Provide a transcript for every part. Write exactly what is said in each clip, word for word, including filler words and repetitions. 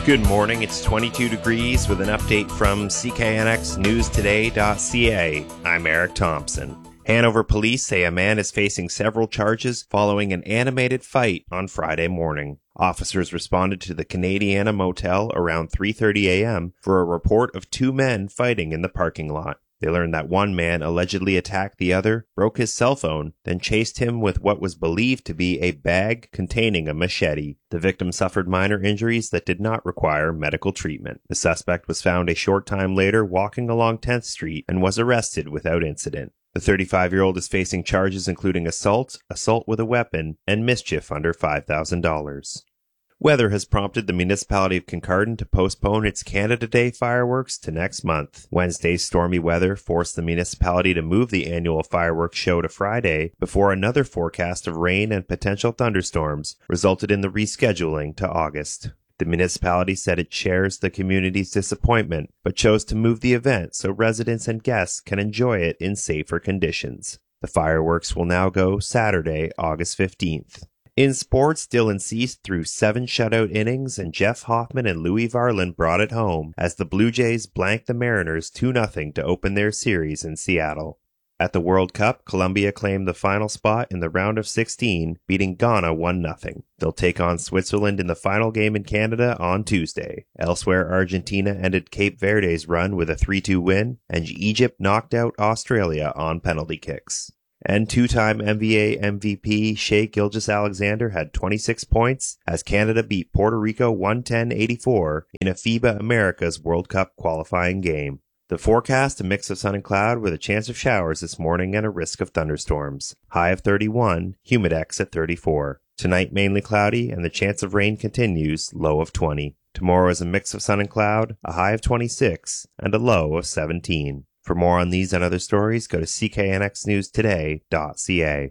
Good morning, it's twenty-two degrees with an update from C K N X News Today dot C A. I'm Eric Thompson. Hanover police say a man is facing several charges following an animated fight on Friday morning. Officers responded to the Canadiana Motel around three thirty a.m. for a report of two men fighting in the parking lot. They learned that one man allegedly attacked the other, broke his cell phone, then chased him with what was believed to be a bag containing a machete. The victim suffered minor injuries that did not require medical treatment. The suspect was found a short time later walking along tenth street and was arrested without incident. The thirty-five-year-old is facing charges including assault, assault with a weapon, and mischief under five thousand dollars. Weather has prompted the municipality of Kincardine to postpone its Canada Day fireworks to next month. Wednesday's stormy weather forced the municipality to move the annual fireworks show to Friday before another forecast of rain and potential thunderstorms resulted in the rescheduling to August. The municipality said it shares the community's disappointment, but chose to move the event so residents and guests can enjoy it in safer conditions. The fireworks will now go Saturday, August fifteenth. In sports, Dylan Cease threw seven shutout innings and Jeff Hoffman and Louis Varland brought it home as the Blue Jays blanked the Mariners two nothing to open their series in Seattle. At the World Cup, Colombia claimed the final spot in the round of sixteen, beating Ghana one nothing. They'll take on Switzerland in the final game in Canada on Tuesday. Elsewhere, Argentina ended Cape Verde's run with a three two win, and Egypt knocked out Australia on penalty kicks. And two-time N B A M V P Shai Gilgeous-Alexander had twenty-six points as Canada beat Puerto Rico one ten eighty-four in a FIBA America's World Cup qualifying game. The forecast, a mix of sun and cloud with a chance of showers this morning and a risk of thunderstorms. High of thirty-one, humidex at thirty-four. Tonight mainly cloudy and the chance of rain continues, low of twenty. Tomorrow is a mix of sun and cloud, a high of twenty-six, and a low of seventeen. For more on these and other stories, go to C K N X News Today dot C A.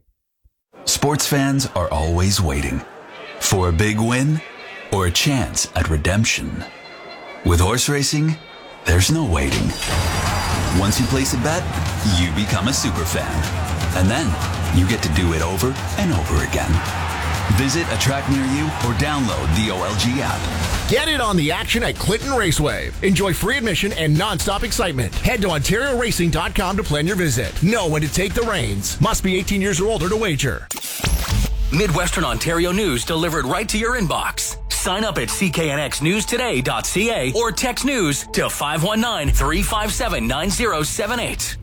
Sports fans are always waiting for a big win or a chance at redemption. With horse racing, there's no waiting. Once you place a bet, you become a super fan. And then you get to do it over and over again. Visit a track near you or download the O L G app. Get in on the action at Clinton Raceway. Enjoy free admission and non-stop excitement. Head to Ontario Racing dot com to plan your visit. Know when to take the reins. Must be eighteen years or older to wager. Midwestern Ontario news delivered right to your inbox. Sign up at C K N X News Today dot C A or text news to five one nine, three five seven, nine zero seven eight.